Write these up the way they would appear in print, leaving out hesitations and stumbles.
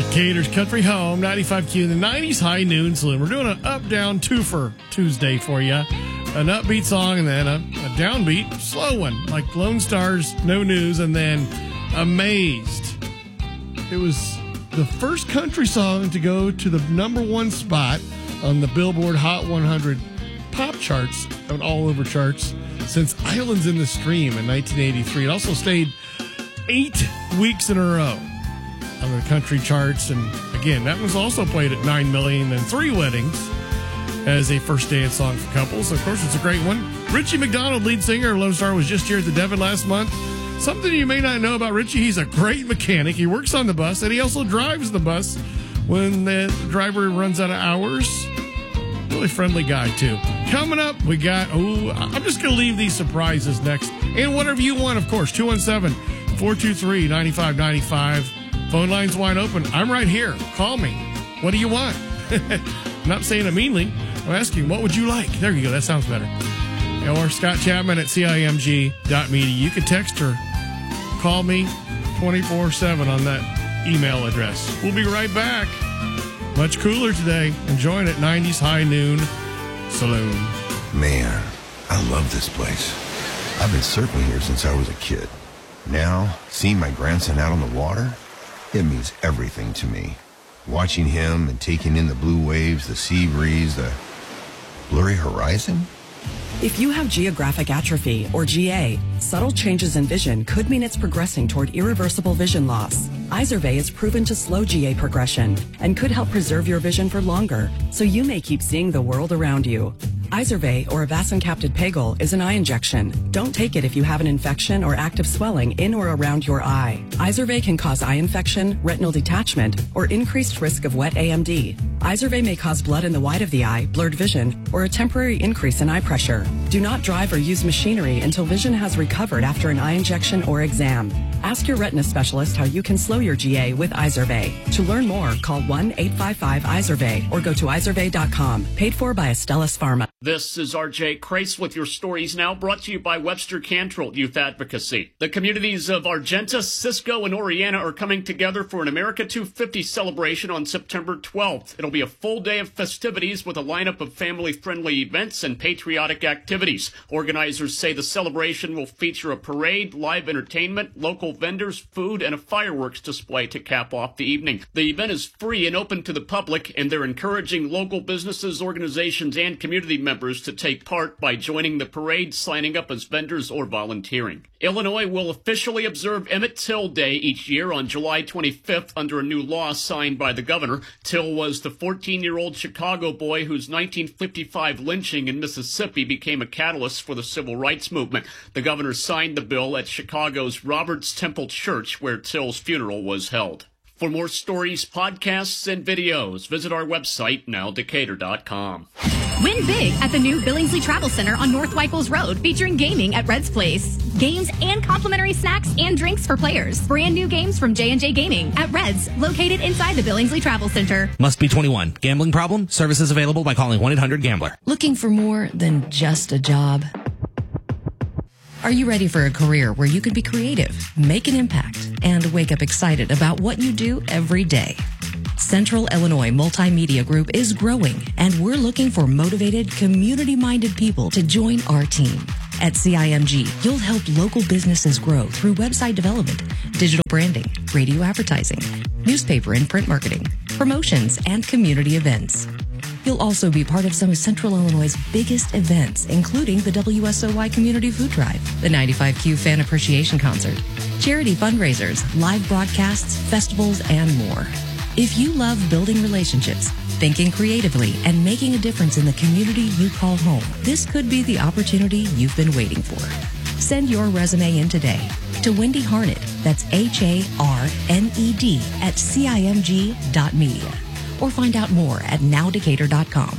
Decatur's Country Home, 95Q, the 90s High Noon Saloon. We're doing an up-down twofer Tuesday for you. An upbeat song and then a downbeat, slow one, like Lone Star's No News, and then Amazed. It was the first country song to go to the number one spot on the Billboard Hot 100 pop charts, and all over charts, since Islands in the Stream in 1983. It also stayed 8 weeks in a row on the country charts. And again, that was also played at 9 million and 3 weddings as a first dance song for couples. Of course, it's a great one. Richie McDonald, lead singer of Lone Star, was just here at the Devon last month. Something you may not know about Richie, he's a great mechanic. He works on the bus, and he also drives the bus when the driver runs out of hours. Really friendly guy, too. Coming up, we got, I'm just going to leave these surprises next. And whatever you want, of course, 217-423-9595. Phone line's wide open. I'm right here. Call me. What do you want? I'm not saying it meanly. I'm asking, what would you like? There you go. That sounds better. Or Scott Chapman at CIMG.media. You can text or call me 24/7 on that email address. We'll be right back. Much cooler today. Enjoying it. 90s High Noon Saloon. Man, I love this place. I've been surfing here since I was a kid. Now, seeing my grandson out on the water, it means everything to me. Watching him and taking in the blue waves, the sea breeze, the blurry horizon. If you have geographic atrophy, or GA, subtle changes in vision could mean it's progressing toward irreversible vision loss. Izervay is proven to slow GA progression and could help preserve your vision for longer, so you may keep seeing the world around you. Izervay, or avacincaptad pegol, is an eye injection. Don't take it if you have an infection or active swelling in or around your eye. Izervay can cause eye infection, retinal detachment, or increased risk of wet AMD. Izervay may cause blood in the white of the eye, blurred vision, or a temporary increase in eye pressure. Do not drive or use machinery until vision has recovered after an eye injection or exam. Ask your retina specialist how you can slow your GA with Izervay. To learn more, call 1-855-IZERVAY or go to izervay.com. Paid for by Astellas Pharma. This is RJ Crace with your stories now, brought to you by Webster Cantrell Youth Advocacy. The communities of Argenta, Cisco, and Oriana are coming together for an America 250 celebration on September 12th. It'll be a full day of festivities with a lineup of family-friendly events and patriotic activities. Organizers say the celebration will feature a parade, live entertainment, local vendors, food, and a fireworks display to cap off the evening. The event is free and open to the public, and they're encouraging local businesses, organizations, and community members to take part by joining the parade, signing up as vendors, or volunteering. Illinois will officially observe Emmett Till Day each year on July 25th under a new law signed by the governor. Till was the 14-year-old Chicago boy whose 1955 lynching in Mississippi became a catalyst for the civil rights movement. The governor signed the bill at Chicago's Roberts Temple Church, where Till's funeral was held. For more stories, podcasts, and videos, visit our website, nowdecatur.com. Win big at the new Billingsley Travel Center on North Weichels Road, featuring gaming at Red's Place. Games and complimentary snacks and drinks for players. Brand new games from J&J Gaming at Red's, located inside the Billingsley Travel Center. Must be 21. Gambling problem? Services available by calling 1-800-GAMBLER. Looking for more than just a job? Are you ready for a career where you could be creative, make an impact, and wake up excited about what you do every day? Central Illinois Multimedia Group is growing, and we're looking for motivated, community-minded people to join our team. At CIMG, you'll help local businesses grow through website development, digital branding, radio advertising, newspaper and print marketing, promotions, and community events. You'll also be part of some of Central Illinois' biggest events, including the WSOY Community Food Drive, the 95Q Fan Appreciation Concert, charity fundraisers, live broadcasts, festivals, and more. If you love building relationships, thinking creatively, and making a difference in the community you call home, this could be the opportunity you've been waiting for. Send your resume in today to Wendy Harned, that's HARNED, at CIMG.media. Or find out more at nowdecatur.com.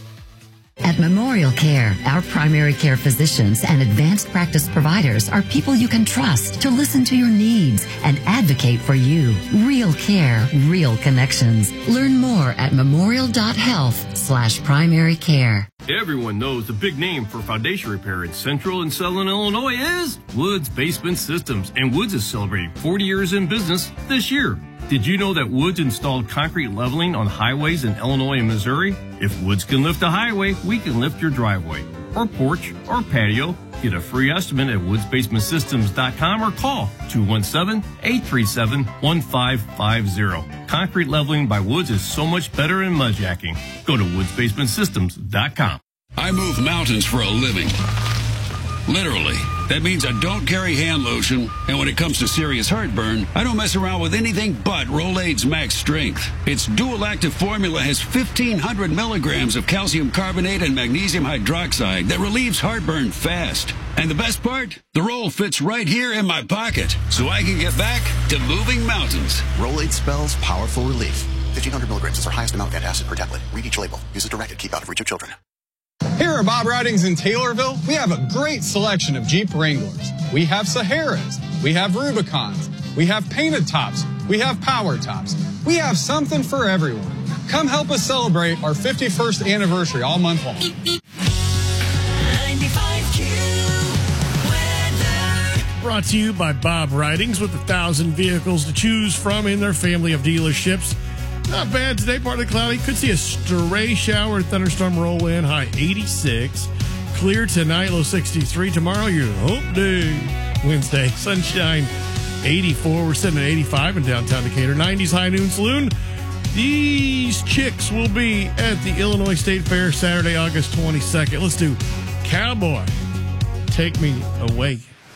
At Memorial Care, our primary care physicians and advanced practice providers are people you can trust to listen to your needs and advocate for you. Real care, real connections. Learn more at memorial.health/primary care. Everyone knows the big name for foundation repair in Central and Southern Illinois is Woods Basement Systems, and Woods is celebrating 40 years in business this year. Did you know that Woods installed concrete leveling on highways in Illinois and Missouri? If Woods can lift a highway, we can lift your driveway or porch or patio. Get a free estimate at woodsbasementsystems.com or call 217-837-1550. Concrete leveling by Woods is so much better than mudjacking. Go to woodsbasementsystems.com. I move mountains for a living. Literally. That means I don't carry hand lotion, and when it comes to serious heartburn, I don't mess around with anything but Rolaids Max Strength. Its dual-active formula has 1,500 milligrams of calcium carbonate and magnesium hydroxide that relieves heartburn fast. And the best part? The roll fits right here in my pocket, so I can get back to moving mountains. Rolaids spells powerful relief. 1,500 milligrams is our highest amount of antacid per tablet. Read each label. Use as directed. Keep out of reach of children. Here at Bob Ridings in Taylorville, we have a great selection of Jeep Wranglers. We have Saharas, we have Rubicons, we have painted tops, we have power tops. We have something for everyone. Come help us celebrate our 51st anniversary all month long. 95Q weather. Brought to you by Bob Ridings with 1,000 vehicles to choose from in their family of dealerships. Not bad today, partly cloudy. Could see a stray shower, thunderstorm roll in, high 86. Clear tonight, low 63. Tomorrow, your hump day. Wednesday, sunshine, 84. We're sitting at 85 in downtown Decatur. 90s high noon saloon. These chicks will be at the Illinois State Fair Saturday, August 22nd. Let's do Cowboy. Take me away.